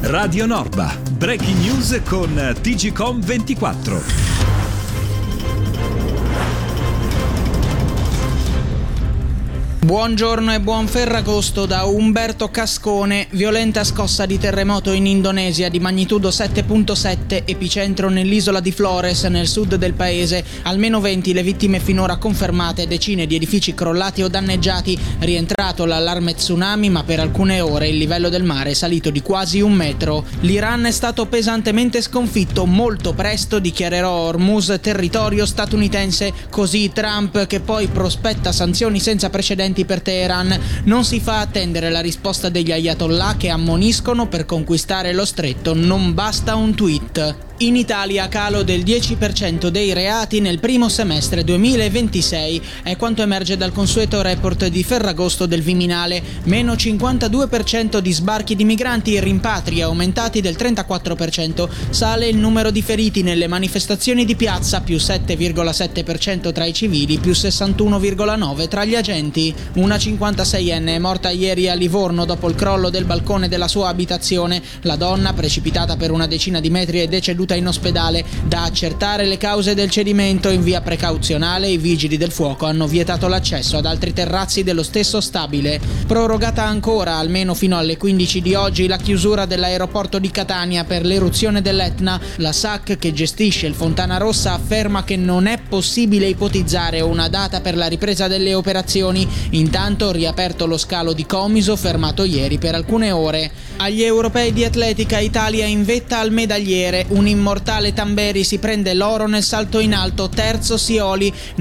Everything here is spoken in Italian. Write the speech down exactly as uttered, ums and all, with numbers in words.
Radio Norba, breaking news con T G Com ventiquattro. Buongiorno e buon Ferragosto da Umberto Cascone. Violenta scossa di terremoto in Indonesia di magnitudo sette virgola sette, epicentro nell'isola di Flores, nel sud del paese. Almeno venti le vittime finora confermate, decine di edifici crollati o danneggiati. Rientrato l'allarme tsunami, ma per alcune ore il livello del mare è salito di quasi un metro. L'Iran è stato pesantemente sconfitto. Molto presto dichiarerò Hormuz territorio statunitense. Così Trump, che poi prospetta sanzioni senza precedenti per Teheran. Non si fa attendere la risposta degli ayatollah che ammoniscono: per conquistare lo stretto non basta un tweet. In Italia calo del dieci per cento dei reati nel primo semestre duemilaventisei, è quanto emerge dal consueto report di Ferragosto del Viminale. Meno cinquantadue per cento di sbarchi di migranti e rimpatri aumentati del trentaquattro per cento. Sale il numero di feriti nelle manifestazioni di piazza, più sette virgola sette per cento tra i civili, più sessantuno virgola nove per cento tra gli agenti. Una cinquantaseienne è morta ieri a Livorno dopo il crollo del balcone della sua abitazione. La donna, precipitata per una decina di metri, è deceduta in ospedale. Da accertare le cause del cedimento. In via precauzionale i vigili del fuoco hanno vietato l'accesso ad altri terrazzi dello stesso stabile. Prorogata ancora, almeno fino alle quindici di oggi, la chiusura dell'aeroporto di Catania per l'eruzione dell'Etna. La S A C, che gestisce il Fontana Rossa, afferma che non è possibile ipotizzare una data per la ripresa delle operazioni. Intanto riaperto lo scalo di Comiso, fermato ieri per alcune ore. Agli europei di atletica, Italia in vetta al medagliere. Un immortale Tamberi si prende l'oro nel salto in alto, terzo Sioli.